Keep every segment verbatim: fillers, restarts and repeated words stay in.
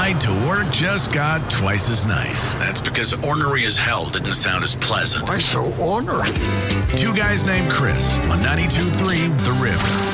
ride to work just got twice as nice. That's because ornery as hell didn't sound as pleasant. Why so ornery? Two guys named Chris on ninety-two point three The River.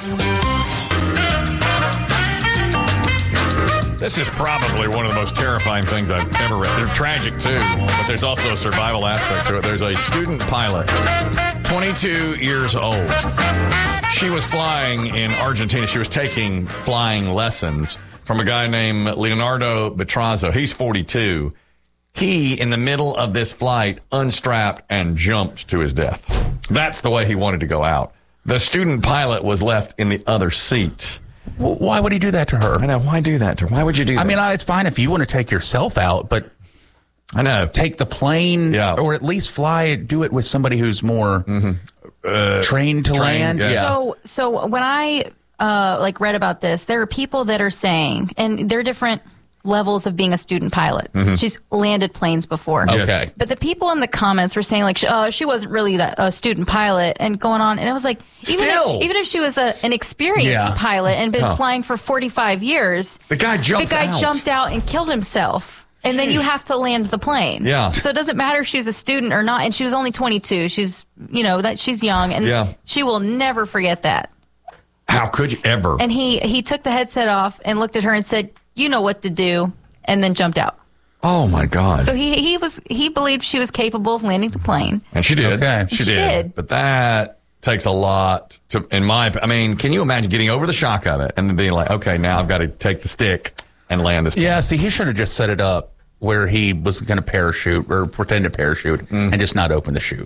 This is probably one of the most terrifying things I've ever read. They're tragic, too, but there's also a survival aspect to it. There's a student pilot, twenty-two years old. She was flying in Argentina. She was taking flying lessons from a guy named Leonardo Betrazzo. He's forty-two. He, in the middle of this flight, unstrapped and jumped to his death. That's the way he wanted to go out. The student pilot was left in the other seat. Why would he do that to her? I know. Why do that to her? Why would you do that? I mean, it's fine if you want to take yourself out, but I know. Take the plane, yeah. or at least fly it, do it with somebody who's more mm-hmm. uh, trained to trained, land. yes. Yeah. So, so when I uh, like read about this, there are people that are saying, and there are different levels of being a student pilot. Mm-hmm. She's landed planes before. Okay. But the people in the comments were saying, like, uh, she wasn't really that, a student pilot and going on. And it was like, even, Still. if, even if she was a, an experienced Yeah. pilot and been Huh. flying for forty-five years, The guy jumps the guy out. jumped out and killed himself. And then you have to land the plane. Yeah. So it doesn't matter if she was a student or not. And she was only twenty-two. She's, you know, that she's young. And Yeah. she will never forget that. How could you ever? And he, he took the headset off and looked at her and said, you know what to do. And then jumped out. Oh, my God. So he he was he believed she was capable of landing the plane. And she did. Okay. She, She did. did. But that takes a lot to, in my, I mean, can you imagine getting over the shock of it and then being like, okay, now I've got to take the stick and land this plane. Yeah, see, he should have just set it up where he was going to parachute or pretend to parachute and just not open the chute.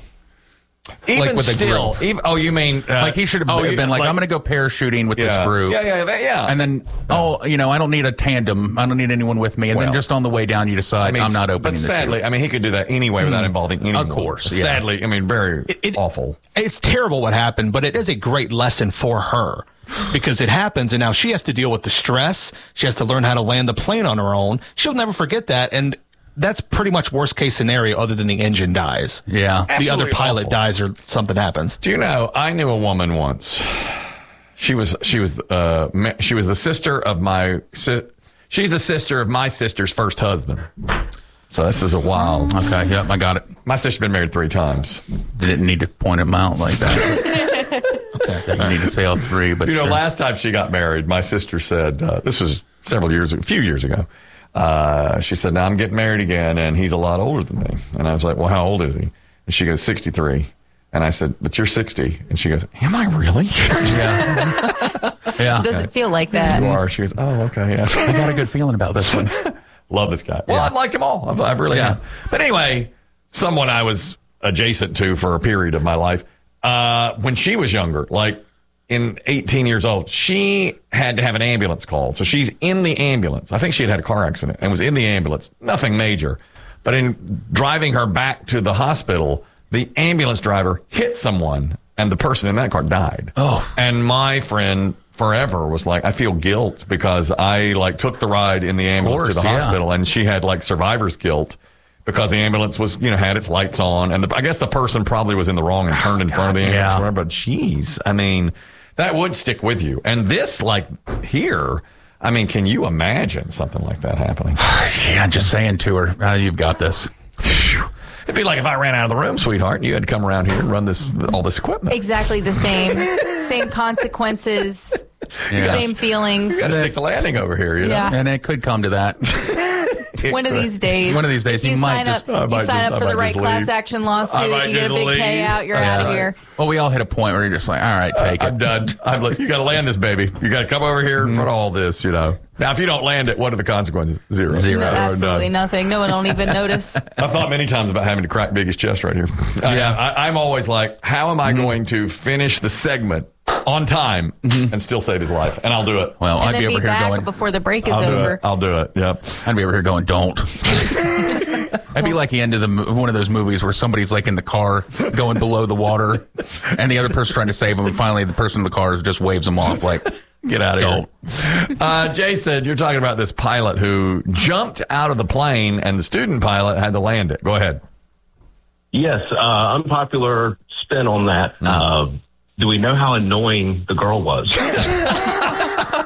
Even like with a still, grill. even, oh, you mean, uh, Like he should have oh, been you- like, I'm going to go parachuting with yeah. this crew. Yeah, yeah, that, yeah. And then, oh, you know, I don't need a tandem. I don't need anyone with me. And Well, then just on the way down, you decide, I mean, I'm not opening But the sadly, chute. I mean, he could do that anyway without involving anyone. Of course, yeah. Sadly, I mean, very It- it- awful. It's terrible what happened, but it is a great lesson for her because it happens, and now she has to deal with the stress. She has to learn how to land the plane on her own. She'll never forget that, and that's pretty much worst case scenario other than the engine dies. Yeah. The Absolutely other pilot awful. dies or something happens. Do you know? I knew a woman once. She was she was uh ma- she was the sister of my si- she's the sister of my sister's first husband. So this is a wild. Okay, yep, I got it. My sister's been married three times. Didn't need to point him out like that. Okay, didn't need to say all three, but You know, sure. last time she got married, my sister said uh, this was several years, a few years ago. Uh, she said, "Now I'm getting married again, and he's a lot older than me." And I was like, "Well, how old is he?" And she goes, sixty-three. And I said, "But you're sixty." And she goes, "Am I really?" yeah, yeah. It doesn't feel like that. You are. She goes, "Oh, okay, yeah." I got a good feeling about this one. Love this guy. Well, Yeah. I've liked them all. I've, I've really Yeah. have. But anyway, someone I was adjacent to for a period of my life, uh, when she was younger, like in eighteen years old, she had to have an ambulance called. So she's in the ambulance. I think she had had a car accident and was in the ambulance. Nothing major. But in driving her back to the hospital, the ambulance driver hit someone and the person in that car died. Oh. And my friend forever was like, I feel guilt because I like took the ride in the ambulance to course, the yeah. hospital and she had like survivor's guilt because the ambulance was, you know, had its lights on. And the, I guess the person probably was in the wrong and turned in front of the ambulance. Yeah. Or whatever, but geez, I mean, that would stick with you. And this, like here, I mean, can you imagine something like that happening? Yeah, just saying to her, oh, you've got this. It'd be like if I ran out of the room, sweetheart, and you had to come around here and run this all this equipment. Exactly the same. Same consequences. Yeah. Same feelings. You got to stick the landing over here, you know? Yeah. And it could come to that. One of these days. One of these days, if you, you might sign just- up. I You might sign just- up I for the might right just class leave. action I lawsuit. might You get a just big leave. payout. You're That's out of right. here. Well, we all hit a point where you're just like, all right, take I'm it. done. I'm like, you got to land this baby. You got to come over here in front of all this, you know. Now, if you don't land it, what are the consequences? Zero. Zero. No, Or absolutely none. nothing. No one will even notice. I've thought many times about having to crack Biggie's chest right here. Yeah. I, I, I'm always like, how am I going to finish the segment on time and still save his life? And I'll do it. Well, And I'd then be be over here back going, before the break is I'll do over. it. I'll do it. Yep. I'd be over here going, don't. I'd be like the end of the mo- one of those movies where somebody's like in the car going below the water and the other person's trying to save him. And finally, the person in the car just waves him off like, Get out of Don't. here. Uh, Jason, you're talking about this pilot who jumped out of the plane and the student pilot had to land it. Go ahead. Yes, uh, unpopular spin on that. Uh, do we know how annoying the girl was?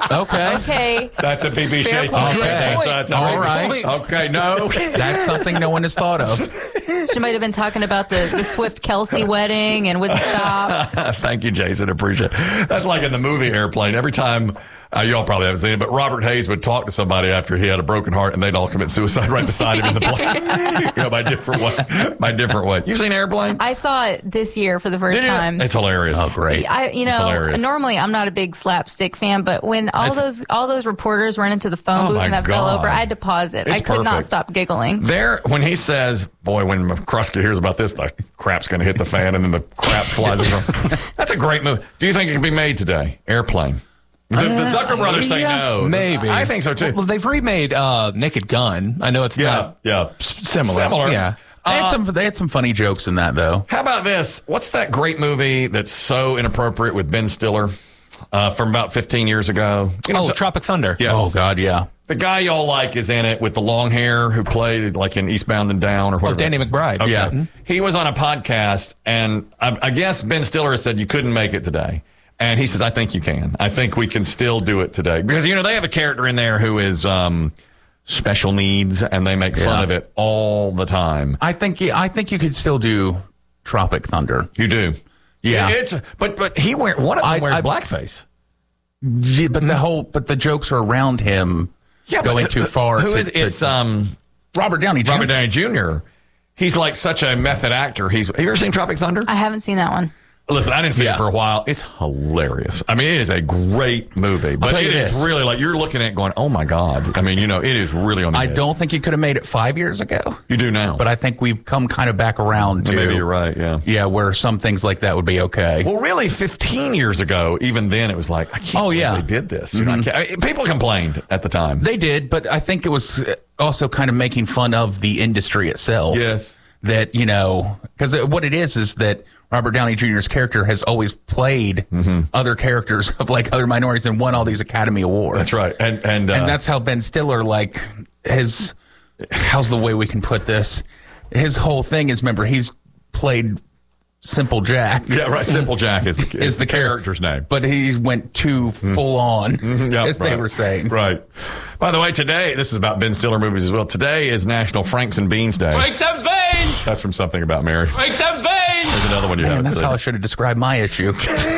Okay. Okay. That's a B B Fair Shea. point. Okay. Okay. That's a All great right. point. Okay, no. That's something no one has thought of. She might have been talking about the, the Swift Kelsey wedding and wouldn't stop. Thank you, Jason. Appreciate it. That's like in the movie Airplane. Every time, uh, y'all probably haven't seen it, but Robert Hayes would talk to somebody after he had a broken heart and they'd all commit suicide right beside him in the plane. You know, by different way. By different way. You've seen Airplane? I saw it this year for the first Did you? time. It's hilarious. Oh, great. I, you It's know, hilarious. normally I'm not a big slapstick fan, but when all It's- those all those reporters ran into the phone Oh, booth my and that fell God. over, I had to pause it. It's I could not perfect. stop giggling. There, when he says, boy, when McCruskey hears about this, the crap's going to hit the fan and then the crap flies over. That's a great movie. Do you think it can be made today? Airplane. The, the Zucker brothers say Yeah, no. Maybe. I think so, too. Well, they've remade uh, Naked Gun. I know it's yeah, not yeah. s- similar. Similar. Yeah. They had Uh, some. They had some funny jokes in that, though. How about this? What's that great movie that's so inappropriate with Ben Stiller uh, from about fifteen years ago? You know, Oh, the, Tropic Thunder. yes. Oh God, yeah. The guy y'all like is in it with the long hair who played like in Eastbound and Down or whatever. Oh, Danny McBride. Okay. Yeah. He was on a podcast, and I, I guess Ben Stiller said you couldn't make it today. And he says, I think you can. I think we can still do it today. Because, you know, they have a character in there who is um, special needs, and they make fun Yeah. of it all the time. I think. Yeah, I think you could still do Tropic Thunder. You do. Yeah. It's, but but he wear, one of them I- wears I- blackface. Yeah, but the whole. But the jokes are around him Yeah, going but too far. Who to, is, to- it's um, Robert Downey Junior Robert Downey Junior He's like such a method actor. He's. Have you ever seen Tropic Thunder? I haven't seen that one. Listen, I didn't see Yeah. it for a while. It's hilarious. I mean, it is a great movie, but tell you it is this. really like you're looking at it going, "Oh my god!" I mean, you know, it is really on the I edge. don't think you could have made it five years ago. You do now, But I think we've come kind of back around to. maybe you're right. Yeah. Yeah, where some things like that would be okay. Well, really, fifteen years ago, even then, it was like, I can't Oh, believe yeah. they did this. You know, I can't, I mean, people complained at the time. They did, but I think it was also kind of making fun of the industry itself. Yes. That, you know, because what it is is that Robert Downey Junior's character has always played other characters of like other minorities and won all these Academy Awards. That's right, and and, uh, And that's how Ben Stiller, like, his, how's the way we can put this? His whole thing is, remember, he's played Simple Jack. yeah, right. Simple Jack is the, Is the character's name. But he went too full on, Yeah, as they right. were saying. Right. By the way, today, this is about Ben Stiller movies as well. Today is National Franks and Beans Day. Break them veins! That's from Something About Mary. Break them veins! There's another one you Man, haven't that's seen. how I should have described my issue.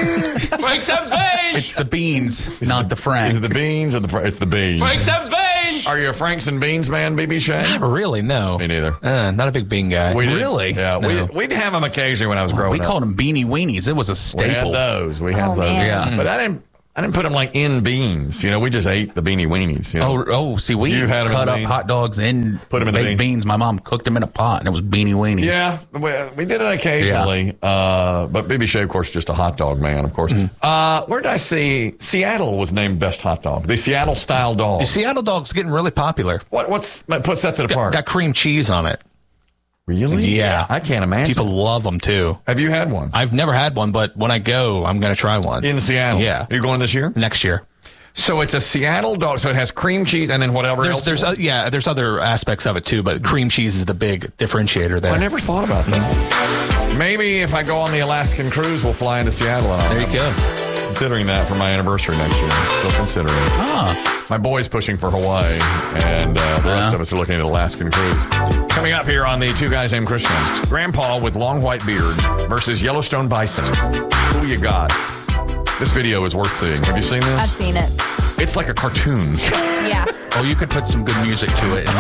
Break them veins! It's the beans, not the frank. Is it the beans or the fr- it's the beans? Break them veins! Are you a Franks and Beans man, B B Shea? Not really, no. Me neither. Uh, not a big bean guy. We did. Really? Yeah, No. we, we'd have them occasionally when I was growing we up. called them beanie weenies. It was a We had staple. those. We had Oh, those. man. Yeah. But I didn't. I didn't put them like in beans. You know, we just ate the beanie weenies. You know? Oh, oh, see, we You had 'em in cut the up bean? hot dogs in Put 'em in the baked bean. beans. My mom cooked them in a pot, and it was beanie weenies. Yeah, we, we did it occasionally. Uh, but B B Shea, of course, just a hot dog man, of course. Uh, where did I see Seattle was named best hot dog? The Seattle style dog. The Seattle dog's getting really popular. What what's what sets it apart? Got cream cheese on it. Really? Yeah. I can't imagine. People love them too. Have you had one I've never had one, but when I go, I'm going to try one. in Seattle? Yeah. Are you going this year? Next year. So it's a Seattle dog. So it has cream cheese and then whatever There's, else. there's, uh, yeah, there's other aspects of it too, but cream cheese is the big differentiator there. I never thought about that. Maybe if I go on the Alaskan cruise, we'll fly into Seattle. And I'll There you go. Considering that for my anniversary next year. Still considering it. Ah. My boy's pushing for Hawaii, and uh, the rest Yeah. of us are looking at Alaskan cruise. Coming up here on the Two Guys Named Christian, Grandpa with long white beard versus Yellowstone bison. Who you got? This video is worth seeing. Have you seen this? I've seen it. It's like a cartoon. Yeah. Oh, you could put some good music to it.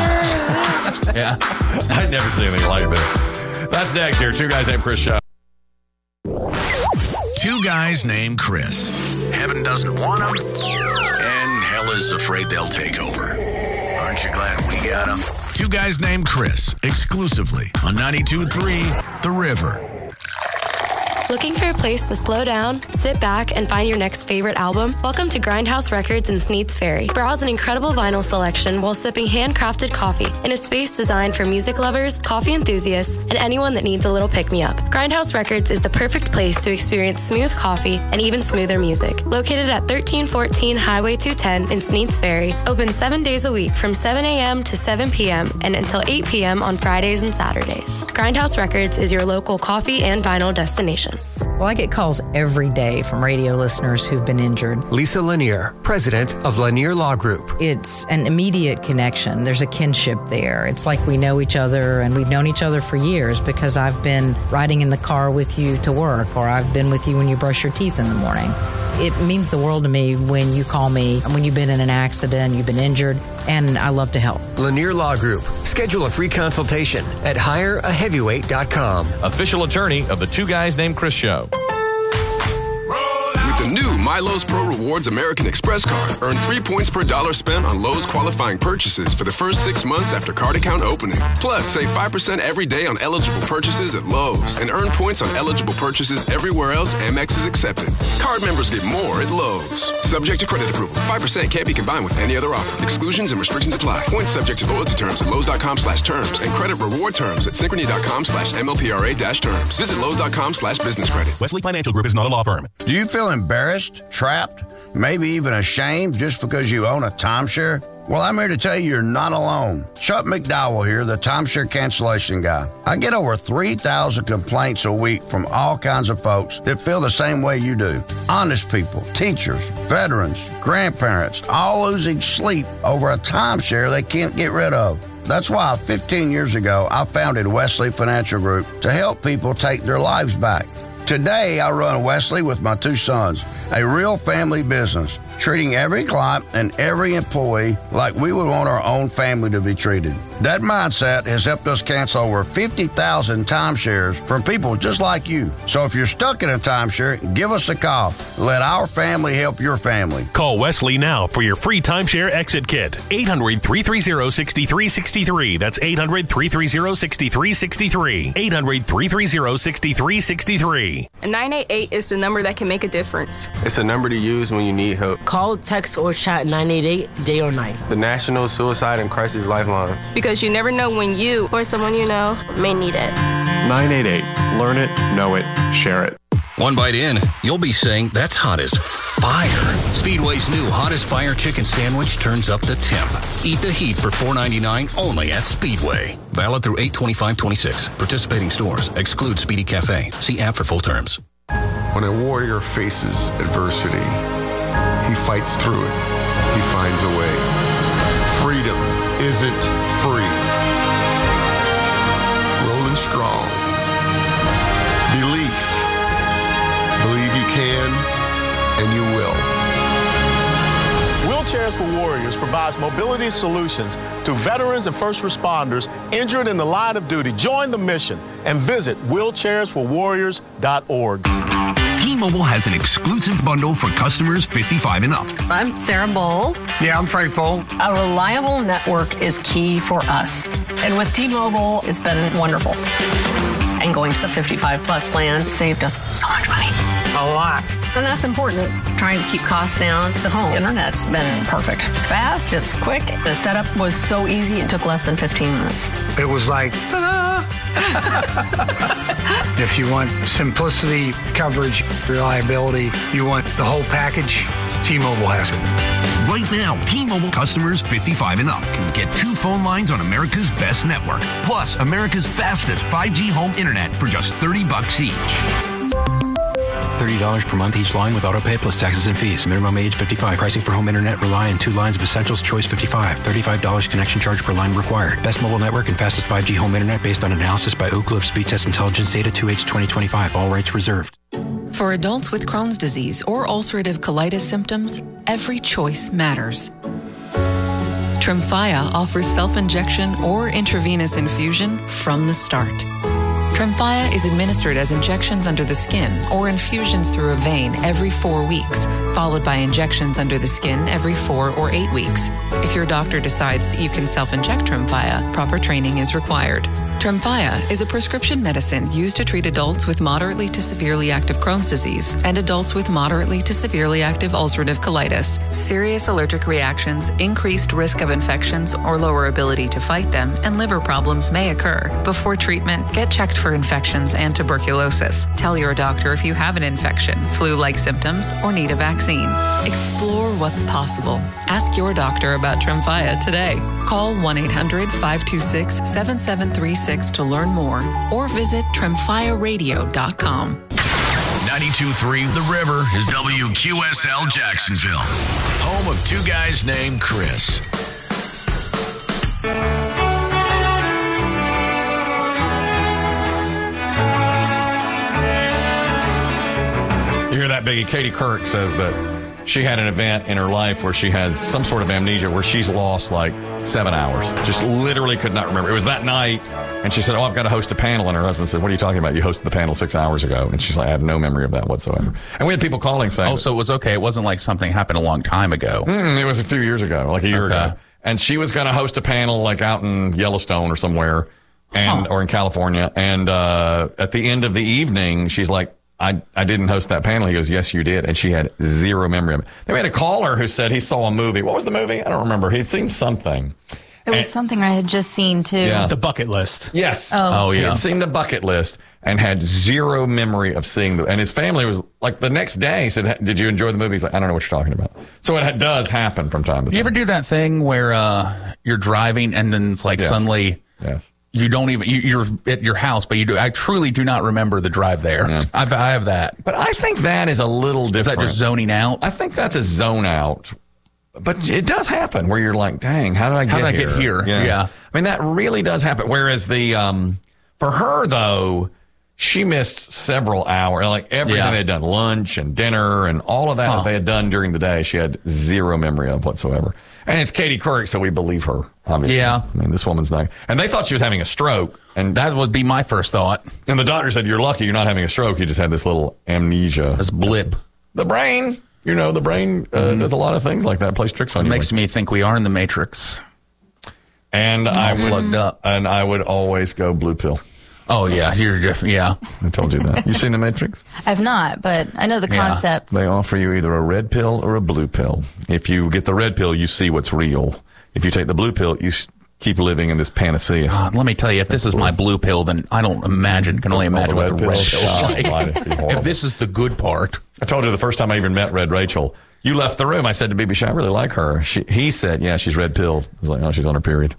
And, yeah. I've never seen anything like that. That's next here. Two Guys Named Chris show. Two guys named Chris. Heaven doesn't want them, and hell is afraid they'll take over. Aren't you glad we got them? Two guys named Chris, exclusively on ninety-two point three The River. Looking for a place to slow down, sit back, and find your next favorite album? Welcome to Grindhouse Records in Sneeds Ferry. Browse an incredible vinyl selection while sipping handcrafted coffee in a space designed for music lovers, coffee enthusiasts, and anyone that needs a little pick-me-up. Grindhouse Records is the perfect place to experience smooth coffee and even smoother music. Located at thirteen fourteen Highway two ten in Sneeds Ferry, open seven days a week from seven a.m. to seven p.m. and until eight p.m. on Fridays and Saturdays. Grindhouse Records is your local coffee and vinyl destination. Well, I get calls every day from radio listeners who've been injured. Lisa Lanier, president of Lanier Law Group. It's an immediate connection. There's a kinship there. It's like we know each other, and we've known each other for years because I've been riding in the car with you to work, or I've been with you when you brush your teeth in the morning. It means the world to me when you call me, when you've been in an accident, you've been injured, and I love to help. Lanier Law Group. Schedule a free consultation at hire a heavyweight dot com. Official attorney of the Two Guys Named Chris show. The new My Lowe's Pro Rewards American Express card. Earn three points per dollar spent on Lowe's qualifying purchases for the first six months after card account opening. Plus, save five percent every day on eligible purchases at Lowe's and earn points on eligible purchases everywhere else Amex is accepted. Card members get more at Lowe's. Subject to credit approval. five percent can't be combined with any other offer. Exclusions and restrictions apply. Points subject to loyalty terms at Lowe's.com slash terms and credit reward terms at Synchrony.com slash MLPRA dash terms. Visit Lowe's.com slash business credit. Wesley Financial Group is not a law firm. Do you feel embarrassed, trapped, maybe even ashamed just because you own a timeshare? Well, I'm here to tell you you're not alone. Chuck McDowell here, the timeshare cancellation guy. I get over three thousand complaints a week from all kinds of folks that feel the same way you do. Honest people, teachers, veterans, grandparents, all losing sleep over a timeshare they can't get rid of. That's why fifteen years ago, I founded Wesley Financial Group to help people take their lives back. Today, I run Wesley with my two sons, a real family business, treating every client and every employee like we would want our own family to be treated. That mindset has helped us cancel over fifty thousand timeshares from people just like you. So if you're stuck in a timeshare, give us a call. Let our family help your family. Call Wesley now for your free timeshare exit kit. eight hundred, three three zero, six three six three. That's eight hundred, three three zero, six three six three. eight hundred, three three zero, six three six three. nine eight eight is the number that can make a difference. It's a number to use when you need help. Call, text, or chat nine eight eight day or night. The National Suicide and Crisis Lifeline. Because you never know when you or someone you know may need it. nine eight eight. Learn it, know it, share it. One bite in, you'll be saying that's hot as fire. Speedway's new Hottest Fire Chicken Sandwich turns up the temp. Eat the heat for four ninety-nine only at Speedway. Valid through eight twenty-five twenty-six. Participating stores. Exclude Speedy Cafe. See app for full terms. When a warrior faces adversity, he fights through it. He finds a way. Freedom isn't free. Rolling strong. Belief. Believe you can, and you will. Wheelchairs for Warriors provides mobility solutions to veterans and first responders injured in the line of duty. Join the mission and visit wheelchairs for warriors dot org. T-Mobile has an exclusive bundle for customers fifty-five and up. I'm Sarah Bowl. Yeah, I'm Frank Bowl. A reliable network is key for us. And with T-Mobile, it's been wonderful. And going to the fifty-five plus plan saved us so much money. A lot. And that's important. Trying to keep costs down. The home internet's been perfect. It's fast, it's quick. The setup was so easy, it took less than fifteen minutes. It was like, ta-da! If you want simplicity, coverage, reliability, you want the whole package, T-Mobile has it. Right now, T-Mobile customers fifty-five and up can get two phone lines on America's best network, plus America's fastest five G home internet for just thirty bucks each. thirty dollars per month each line with autopay plus taxes and fees. Minimum age fifty-five. Pricing for home internet rely on two lines of essentials. Choice fifty-five. thirty-five dollars connection charge per line required. Best mobile network and fastest five G home internet based on analysis by Oak Cliff Speed Test Intelligence Data two H twenty twenty-five. All rights reserved. For adults with Crohn's disease or ulcerative colitis symptoms, every choice matters. Tremfya offers self-injection or intravenous infusion from the start. Tremfya is administered as injections under the skin or infusions through a vein every four weeks, followed by injections under the skin every four or eight weeks. If your doctor decides that you can self-inject Tremfya, proper training is required. Tremfya is a prescription medicine used to treat adults with moderately to severely active Crohn's disease and adults with moderately to severely active ulcerative colitis. Serious allergic reactions, increased risk of infections or lower ability to fight them, and liver problems may occur. Before treatment, get checked for infections and tuberculosis. Tell your doctor if you have an infection, flu-like symptoms, or need a vaccine. Explore what's possible. Ask your doctor about Tremfya today. Call one eight hundred, five two six, seven seven three six to learn more or visit tremfya radio dot com. ninety-two point three The River is W Q S L Jacksonville, home of two guys named Chris. You hear that, Biggie? Katie Couric says that she had an event in her life where she had some sort of amnesia where she's lost like seven hours. Just literally could not remember. It was that night, and she said, oh, I've got to host a panel. And her husband said, what are you talking about? You hosted the panel six hours ago. And she's like, I have no memory of that whatsoever. And we had people calling saying... Oh, so it was okay. It wasn't like something happened a long time ago. Mm, it was a few years ago, like a year Okay. ago. And she was going to host a panel like out in Yellowstone or somewhere, and Huh. or in California. And uh, at the end of the evening, she's like, I, I didn't host that panel. He goes, yes, you did. And she had zero memory of it. Then we had a caller who said he saw a movie. What was the movie? I don't remember. He'd seen something. It was And- something I had just seen, too. Yeah. The Bucket List. Yes. Oh. Oh, He yeah. had seen The Bucket List and had zero memory of seeing the, and his family was like the next day he said, did you enjoy the movie? He's like, I don't know what you're talking about. So it ha- does happen from time to time. You ever do that thing where uh, you're driving and then it's like Yes. suddenly Yes. you don't even, you, you're at your house, but you do. I truly do not remember the drive there. Yeah. I've, I have that. But I think that is a little Is different. that just zoning out? I think that's a zone out. But it does happen where you're like, dang, how did I get How did I here? get here? Yeah. I mean, that really does happen. Whereas the, um, for her though, she missed several hours, like everything Yeah. they had done, lunch and dinner and all of that Huh. that they had done during the day. She had zero memory of whatsoever. And it's Katie Couric, so we believe her, obviously. Yeah. I mean, this woman's not. And they thought she was having a stroke. And That would be my first thought. and the doctor said, you're lucky you're not having a stroke. You just had this little amnesia. This blip. The brain, you know, the brain uh, does a lot of things like that, plays tricks on It you. makes me think we are in the Matrix. and I would, plugged up. And I would always go blue pill. Oh, yeah. You're just, yeah. I told you that. You seen the Matrix? I've not, but I know the Yeah. concept. They offer you either a red pill or a blue pill. If you get the red pill, you see what's real. If you take the blue pill, you s- keep living in this panacea. God, let me tell you, if this is my blue pill, then I don't imagine, can only imagine what the red pill is Oh, like. might be horrible. If this is the good part. I told you the first time I even met Red Rachel. You left the room. I said to B B, I really like her. She, he said, yeah, she's red pilled. I was like, oh, she's on her period.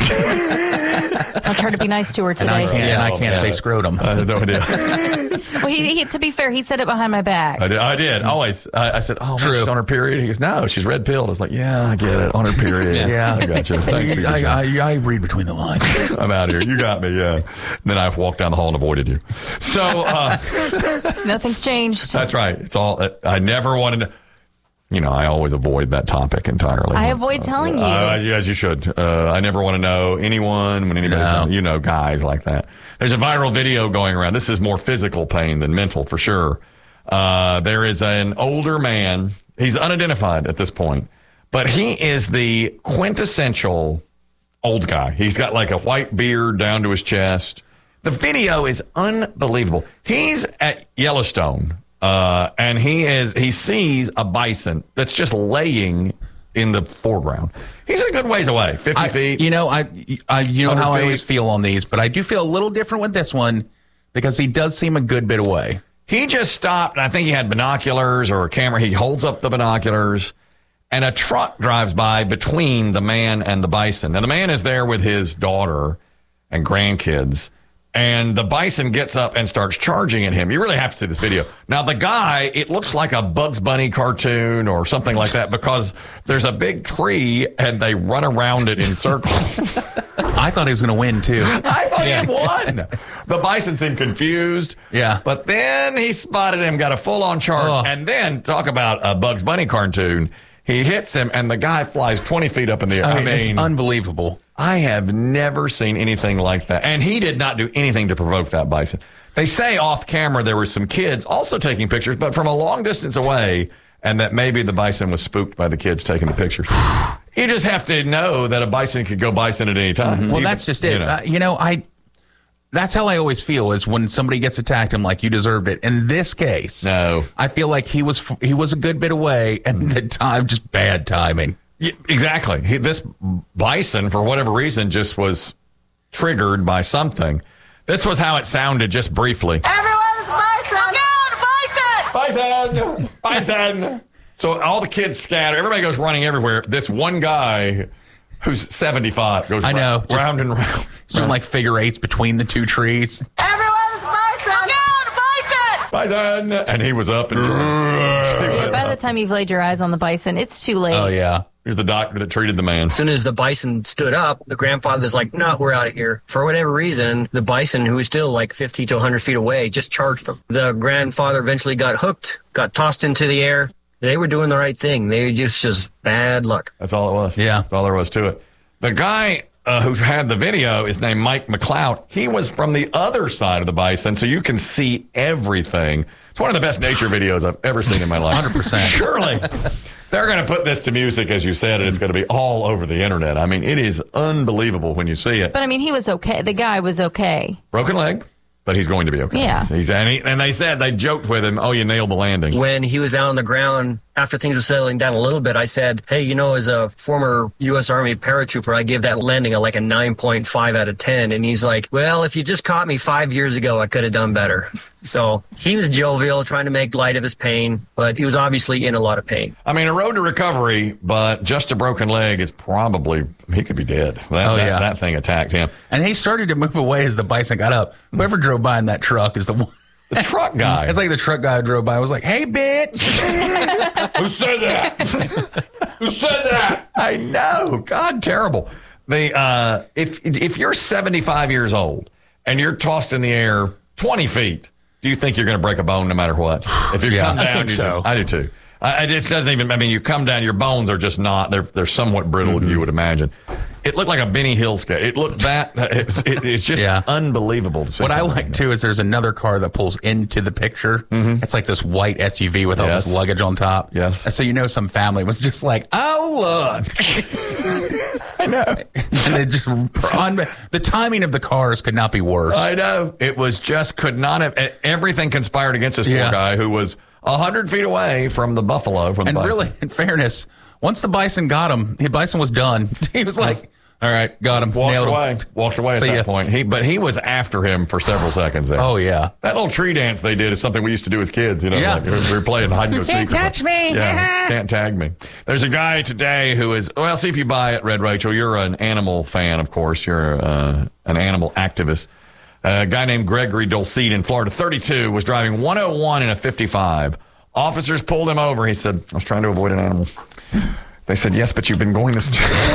I'll try to be nice to her And I today. can't, and I Oh, can't yeah. say scrotum. I had no idea. Well, he, he, to be fair, he said it behind my back. I did. I did. Always. I, I said, oh, man, True. she's on her period. He goes, no, she's red pilled. I was like, yeah, I get it. On her period. Yeah. I got you. Thanks, B B. I, I, I read between the lines. I'm out here. You got me, yeah. And then I've walked down the hall and avoided you. So, uh, Nothing's changed. that's right. It's all, I never wanted to, you know, I always avoid that topic entirely. I avoid telling you. Uh, as you should. Uh, I never want to know anyone when anybody's, No. you know, guys like that. There's a viral video going around. This is more physical pain than mental for sure. Uh, there is an older man. He's unidentified at this point, but he is the quintessential old guy. He's got like a white beard down to his chest. The video is unbelievable. He's at Yellowstone, uh, and he is he sees a bison that's just laying in the foreground. He's a good ways away, fifty I, feet. You know, I, I you know one hundred how I feet. always feel on these, but I do feel a little different with this one because he does seem a good bit away. He just stopped, and I think he had binoculars or a camera. He holds up the binoculars, and a truck drives by between the man and the bison. Now, the man is there with his daughter and grandkids, and the bison gets up and starts charging at him. You really have to see this video. Now, the guy, it looks like a Bugs Bunny cartoon or something like that because there's a big tree, and they run around it in circles. I thought he was going to win, too. I thought he had won. The bison seemed confused. Yeah. But then he spotted him, got a full-on charge, Oh. and then talk about a Bugs Bunny cartoon. He hits him, and the guy flies twenty feet up in the air. I I mean, mean, it's unbelievable. I have never seen anything like that. And he did not do anything to provoke that bison. They say off camera there were some kids also taking pictures, but from a long distance away, and that maybe the bison was spooked by the kids taking the pictures. You just have to know that a bison could go bison at any time. Well, Even- that's just it. you know. Uh, you know, I. That's how I always feel is when somebody gets attacked, I'm like, you deserved it. In this case, no, I feel like he was he was a good bit away, and the time just bad timing. Yeah, exactly. He, this bison, for whatever reason, just was triggered by something. This was how it sounded just briefly. Everyone's bison! Look out, bison! Bison! Bison! So all the kids scatter. Everybody goes running everywhere. This one guy who's seventy-five goes I know, round, just round and round. Doing like figure eights between the two trees. Everyone's bison! Look out, bison! Bison! And he was up and Yeah, by the time you've laid your eyes on the bison, it's too late. Oh, yeah. Here's the doctor that treated the man. As soon as the bison stood up, the grandfather's like, no, we're out of here. For whatever reason, the bison, who was still like fifty to one hundred feet away, just charged him. The grandfather eventually got hooked, got tossed into the air. They were doing the right thing. They just, just bad luck. That's all it was. Yeah. That's all there was to it. The guy uh, who had the video is named Mike McLeod. He was from the other side of the bison, so you can see everything. It's one of the best nature videos I've ever seen in my life. one hundred percent. Surely. They're going to put this to music, as you said, and it's going to be all over the internet. I mean, it is unbelievable when you see it. But, I mean, he was okay. The guy was okay. Broken leg, but he's going to be okay. Yeah. He's, and, he, and they said, they joked with him, oh, you nailed the landing. When he was down on the ground, after things were settling down a little bit, I said, hey, you know, as a former U S Army paratrooper, I give that landing a, like a nine point five out of ten. And he's like, well, if you just caught me five years ago, I could have done better. So he was jovial, trying to make light of his pain, but he was obviously in a lot of pain. I mean, a road to recovery, but just a broken leg is probably, he could be dead. That, Oh, that, yeah. that thing attacked him. And he started to move away as the bison got up. Whoever drove by in that truck is the one. The truck guy. It's like the truck guy who drove by was like, hey, bitch. Who said that? Who said that? I know. God, terrible. The uh, if if you're seventy-five years old and you're tossed in the air twenty feet, do you think you're going to break a bone no matter what? If you Yeah, come I down, think you so. do. I do too. I, it just doesn't even. I mean, you come down, your bones are just not. They're they're somewhat brittle. Mm-hmm. You would imagine. It looked like a Benny Hill skate. It looked that. It's, it, it's just Yeah. unbelievable to see. What I something like too is there's another car that pulls into the picture. It's like this white S U V with all Yes. this luggage on top. Yes. And so you know some family was just like, oh look. I know. And they just on, the timing of the cars could not be worse. I know. It was just could not have. Everything conspired against this poor Yeah. guy who was a hundred feet away from the buffalo. From the And bison. really, in fairness, once the bison got him, the bison was done. He was like, all right, got him. Walked nailed him. away. Walked away at See that ya. point. He, but he was after him for several seconds there. Oh, yeah. That little tree dance they did is something we used to do as kids. You know, Yeah. like we were playing hide and go seek. Can't touch me. Yeah, can't tag me. There's a guy today who is. Well, see if you buy it, Red Rachel. You're an animal fan, of course. You're uh, an animal activist. A guy named Gregory Dulcet in Florida, thirty-two, was driving one oh one in a fifty-five. Officers pulled him over. He said, I was trying to avoid an animal. They said, yes, but you've been going this.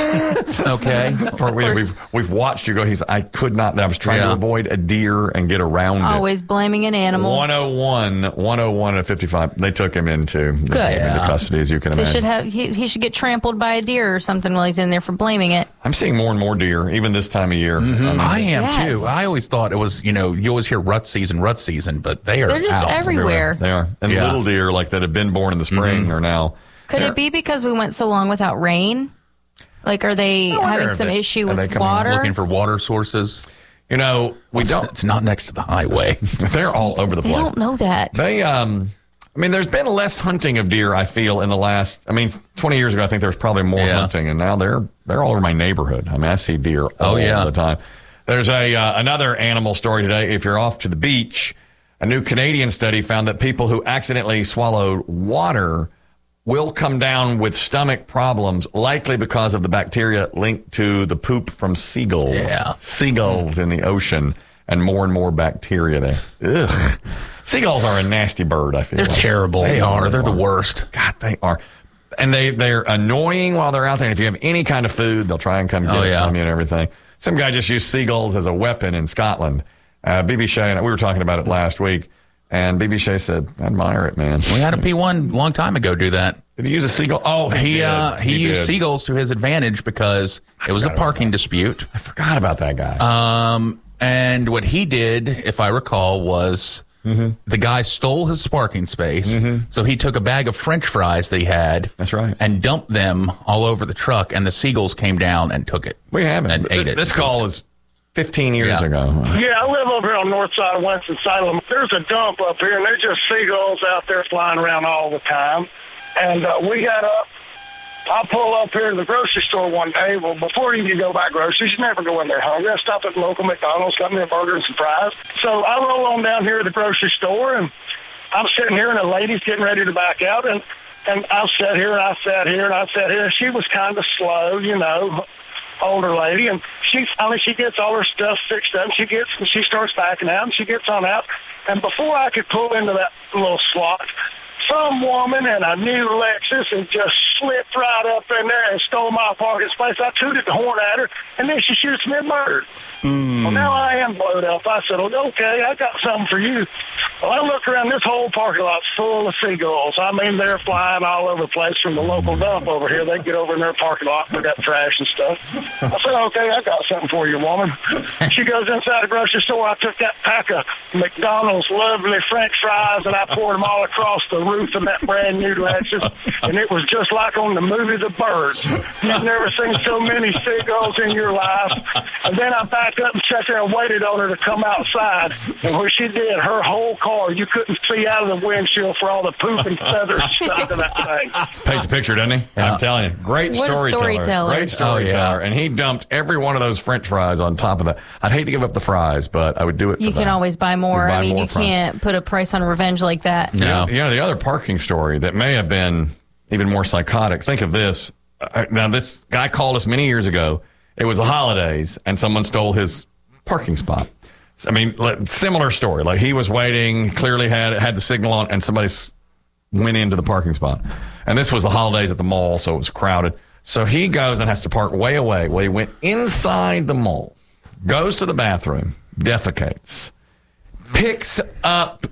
Okay. For, we, we've, we've watched you go. He's, I could not. I was trying to Yeah. avoid a deer and get around Always blaming an it. animal. one oh one, one oh one at fifty-five. They took him into, they Good. took him into Yeah. custody, as you can They imagine. should have. He, he should get trampled by a deer or something while he's in there for blaming it. I'm seeing more and more deer, even this time of year. I mean, I am Yes. too. I always thought it was, you know, you always hear rut season, rut season, but they are They're just out. everywhere. They are. And Yeah. little deer, like that have been born in the spring, are now. Could they're- it be because we went so long without rain? Like, are they I wonder having if some they- issue are they with coming water? Looking for water sources. You know, we It's, don't. it's not next to the highway. They're all over the They place. don't know that. They, um, I mean, there's been less hunting of deer, I feel, in the last, I mean, twenty years ago, I think there was probably more Yeah. hunting, and now they're, they're all over my neighborhood. I mean, I see deer all Oh, yeah. the time. There's a, uh, another animal story today. If you're off to the beach, a new Canadian study found that people who accidentally swallowed water will come down with stomach problems, likely because of the bacteria linked to the poop from seagulls. Yeah. Seagulls in the ocean, and more and more bacteria there. Ugh. Seagulls are a nasty bird, I feel They're like. terrible. They are. They're the worst. God, they are. And they, they're annoying while they're out there. And if you have any kind of food, they'll try and come get Oh, it yeah. from you and everything. Some guy just used seagulls as a weapon in Scotland. Uh, B B Shea and I, we were talking about it last week. And B B Shea said, I admire it, man. We had a P one long time ago do that. Did he use a seagull? Oh, he, He did. uh, he, used did. seagulls to his advantage because it was a parking dispute. I forgot about that guy. Um, and what he did, if I recall, was Mm-hmm. the guy stole his parking space. So he took a bag of French fries that he had. That's right. And dumped them all over the truck, and the seagulls came down and took it. We haven't. And ate it. This call is fifteen years Yeah. ago. Yeah, I live over here on the north side of Winston-Salem. There's a dump up here, and there's just seagulls out there flying around all the time. And uh, we got up. I pull up here to the grocery store one day. Well, before you can go buy groceries, you never go in there hungry. I stop at the local McDonald's, got me a burger and some fries. So I roll on down here to the grocery store, and I'm sitting here, and a lady's getting ready to back out. And, and I sat here, and I sat here, and I sat here. And she was kind of slow, you know, older lady. And she finally, she gets all her stuff fixed up. And she gets, and she starts backing out, and she gets on out. And before I could pull into that little slot, some woman in a new Lexus and just slipped right up in there and stole my parking space. I tooted the horn at her, and then she shoots me a bird. Mm. Well, now I am blowed up. I said, well, okay, I got something for you. Well, I look around, this whole parking lot's full of seagulls. I mean, they're flying all over the place from the local dump over here. They get over in their parking lot and pick up trash and stuff. I said, okay, I got something for you, woman. She goes inside the grocery store. I took that pack of McDonald's lovely French fries, and I poured them all across the roof of that brand new Lexus, and it was just like on the movie The Birds. You've never seen so many seagulls in your life. And then I backed up and sat there and waited on her to come outside. And when she did, her whole car, you couldn't see out of the windshield for all the poop and feathers stuck in that thing. This paints a picture, doesn't he? Yeah. I'm telling you. Great what storyteller. storyteller. Great storyteller. Oh, yeah. And he dumped every one of those French fries on top of that. I'd hate to give up the fries, but I would do it for You can them. always buy more. Buy I mean, more you fries. can't put a price on revenge like that. No. You know, the other parking story that may have been even more psychotic. Think of this. Uh, now, this guy called us many years ago. It was the holidays, and someone stole his parking spot. I mean, like, similar story. Like, he was waiting, clearly had had the signal on, and somebody s- went into the parking spot. And this was the holidays at the mall, so it was crowded. So he goes and has to park way away. Well, he went inside the mall, goes to the bathroom, defecates, picks up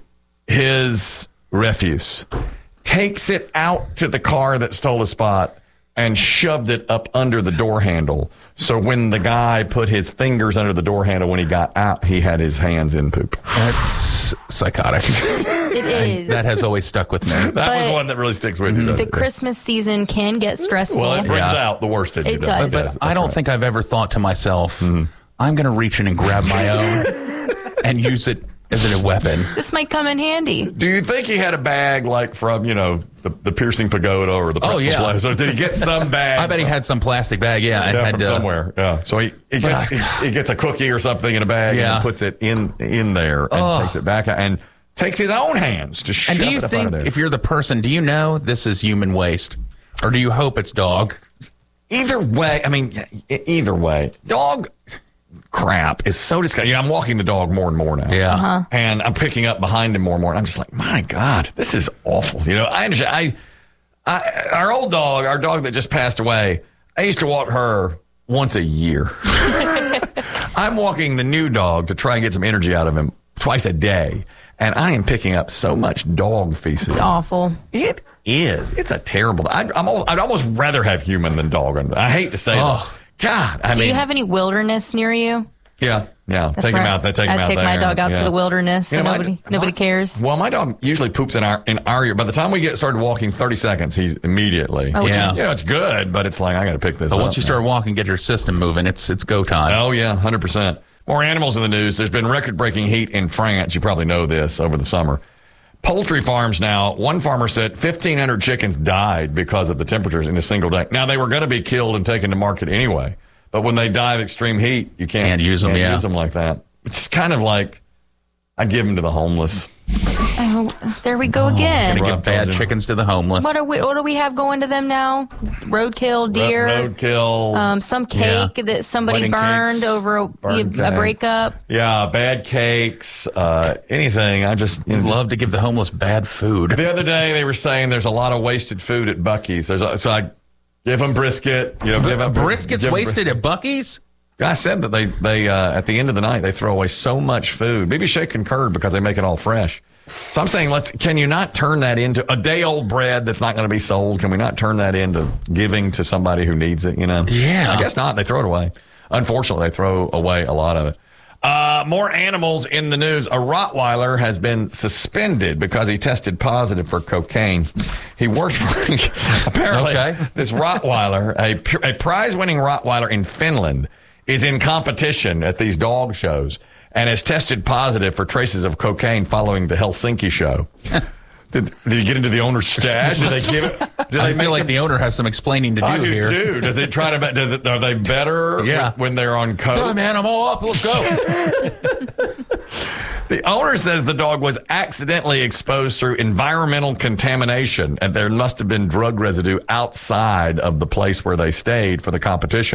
his refuse, takes it out to the car that stole the spot, and shoved it up under the door handle. So when the guy put his fingers under the door handle when he got out, he had his hands in poop. That's psychotic. It is. That has always stuck with me. That But was one that really sticks with you. The Christmas season can get stressful. Well, it brings Yeah. out the worst in you. It doesn't does. it? But That's I don't right. think I've ever thought to myself, mm-hmm. I'm going to reach in and grab my own and use it as a weapon. This might come in handy. Do you think he had a bag like from, you know, the, the piercing pagoda or the pretzel Oh, yeah. place? Or did he get some bag? I bet he had some plastic bag, yeah. and Yeah, had from to- somewhere. Yeah. So he, he, gets, he, he gets a cookie or something in a bag Yeah. and puts it in in there and Oh. takes it back out and takes his own hands to shove And do you it up out think, of there. if you're the person, do you know this is human waste? Or do you hope it's dog? Either way, I mean, e- either way, dog crap is so disgusting. You know, I'm walking the dog more and more now. Yeah. Uh-huh. And I'm picking up behind him more and more. And I'm just like, my God, this is awful. You know, I understand. I, I, our old dog, our dog that just passed away, I used to walk her once a year. I'm walking the new dog to try and get some energy out of him twice a day. And I am picking up so much dog feces. It's awful. It is. It's a terrible. I'd, I'm, al- I'd almost rather have human than dog. I hate to say Oh. that. God, I Do mean, you have any wilderness near you? yeah, yeah. That's take him right. out. They take him I'd out take there. my dog out yeah. to the wilderness, You so know, my- nobody nobody cares. Well, my dog usually poops in our in our ear. By the time we get started walking, thirty seconds, he's immediately. Oh, Which is- yeah. you know, it's good, but it's like I got to pick this But up. once you start walking, get your system moving, it's it's go time. Oh yeah, hundred percent. More animals in the news. There's been record-breaking heat in France. You probably know this over the summer. Poultry farms now. One farmer said fifteen hundred chickens died because of the temperatures in a single day. Now they were going to be killed and taken to market anyway. But when they die of extreme heat, you can't, Can't use them, can't yeah. use them like that. It's kind of like I'd give them to the homeless. Oh, there we go again. Gonna Rob give bad told you. chickens to the homeless. What are we? What do we have going to them now? Roadkill, deer, Roadkill. um, some cake Yeah. that somebody Wedding burned cakes, over a, burned a cake. breakup. Yeah, bad cakes, uh, anything. I just you know, Love to give the homeless bad food. The other day they were saying there's a lot of wasted food at Buc-ee's. There's a, so I give them brisket. You know, give them Brisket's give 'em- wasted at Buc-ee's? I said that they they uh, at the end of the night they throw away so much food. Maybe Shay concurred because they make it all fresh. So I'm saying, let's. Can you not turn that into a day old bread that's not going to be sold? Can we not turn that into giving to somebody who needs it? You know? Yeah. I guess not. They throw it away. Unfortunately, they throw away a lot of it. Uh, more animals in the news. A Rottweiler has been suspended because he tested positive for cocaine. He worked apparently. Okay. This Rottweiler, a, a prize-winning Rottweiler in Finland, is in competition at these dog shows and has tested positive for traces of cocaine following the Helsinki show. Did, did he get into the owner's stash? Did they give it? Did I they feel like him, the owner has some explaining to do I do here. too. Does he try to? Do they, are they better? Yeah. when, when they're on coke? Come man, I'm all up. Let's go. The owner says the dog was accidentally exposed through environmental contamination, and there must have been drug residue outside of the place where they stayed for the competition.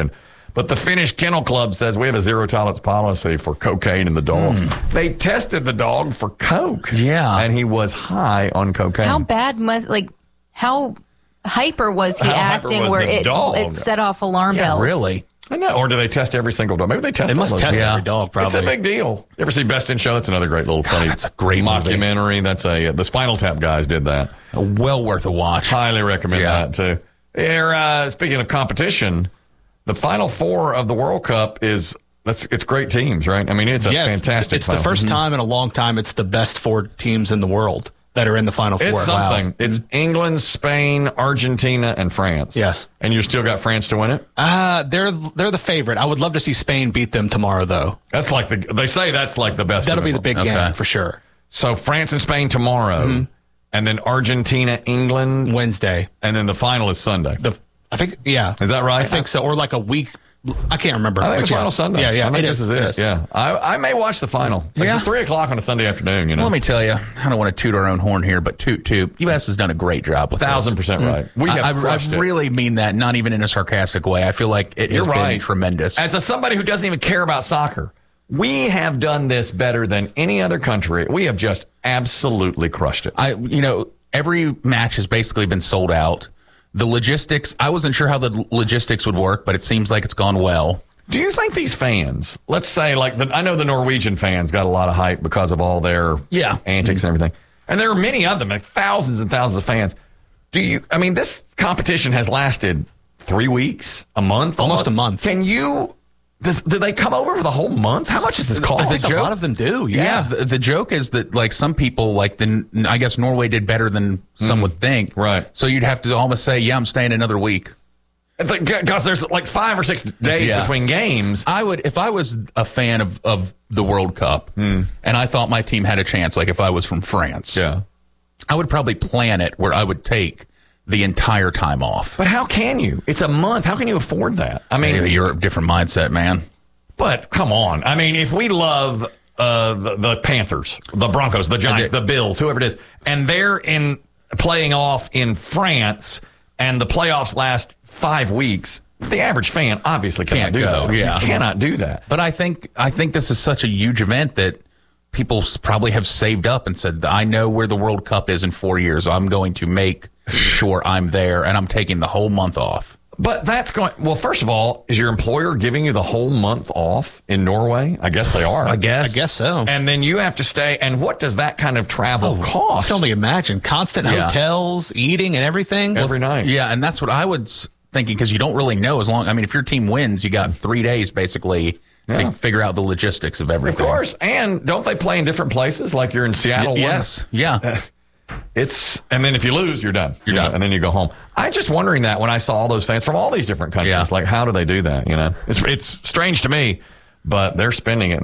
But the Finnish Kennel Club says we have a zero tolerance policy for cocaine in the dogs. Mm. They tested the dog for coke. Yeah. And he was high on cocaine. How bad must, like, how hyper was he How hyper acting was where the it, dog? it set off alarm Yeah, bells? Really? I know. Or do they test every single dog? Maybe they test. They must all those test dogs. every dog, probably. It's a big deal. You ever see Best in Show? That's another great little funny. That's a great mockumentary. movie. That's a the Spinal Tap guys did that. Well worth a watch. Highly recommend Yeah. that too. Here, uh, speaking of competition, the Final Four of the World Cup is that's it's great teams, right? I mean, it's a Yeah, fantastic. It's the final. first time in a long time it's the best four teams in the world that are in the Final Four. It's something. Wow. It's England, Spain, Argentina, and France. Yes. And you still got France to win it? Uh, they're they're the favorite. I would love to see Spain beat them tomorrow, though. That's like the they say that's like the best. That'll in be the the big world. game for sure. So France and Spain tomorrow, Mm-hmm. and then Argentina, England Wednesday, and then the final is Sunday. The I think yeah, is that right? I think so, or like a week. I can't remember. I think but the yeah. final Sunday. Yeah, yeah. I think it this is, is, it. is. Yeah, I, I may watch the final. Yeah. It's three o'clock on a Sunday afternoon. You know, Let me tell you, I don't want to toot our own horn here, but toot toot. U S has done a great job with thousand this. percent right. We have I, I, crushed I it. really mean that, not even in a sarcastic way. I feel like it has You're been right. tremendous. As a somebody who doesn't even care about soccer, we have done this better than any other country. We have just absolutely crushed it. I, you know, every match has basically been sold out. The logistics, I wasn't sure how the logistics would work, but it seems like it's gone well. Do you think these fans, let's say, like, the, I know the Norwegian fans got a lot of hype because of all their Yeah. antics and everything. And there are many of them, like thousands and thousands of fans. Do you, I mean, this competition has lasted three weeks, a month? Almost a month. Can you, does, do they come over for the whole month? How much does this cost? The joke- a lot of them do. Yeah. Yeah, the, the joke is that like some people like the I guess Norway did better than some would think. Right. So you'd have to almost say, yeah, I'm staying another week. Because there's like five or six days Yeah. between games. I would if I was a fan of, of the World Cup and I thought my team had a chance, like if I was from France, Yeah. I would probably plan it where I would take the entire time off. But how can you? It's a month. How can you afford that? I mean, Maybe you're a different mindset, man. but come on. I mean, if we love uh, the, the Panthers, the Broncos, the Giants, the Bills, whoever it is, and they're in playing off in France, and the playoffs last five weeks, the average fan obviously cannot Can't do go, that. yeah. You cannot do that. But I think I think this is such a huge event that people s- probably have saved up and said, I know where the World Cup is in four years. I'm going to make sure I'm there, and I'm taking the whole month off. But that's going, well, first of all, is your employer giving you the whole month off in Norway? I guess they are. I guess. I guess so. And then you have to stay. And what does that kind of travel I cost? can only imagine constant Yeah. hotels, eating, and everything. Every night. Yeah, and that's what I was thinking because you don't really know as long. I mean, if your team wins, you got three days basically Yeah. to figure out the logistics of Of everything. course. And don't they play in different places? Like you're in Seattle. Y- one- yes. Yeah. It's, and then if you lose, you're done. You're You know, done. and then you go home. I just wondering that when I saw all those fans from all these different countries, Yeah. like how do they do that? You know, it's, it's strange to me, but they're spending it.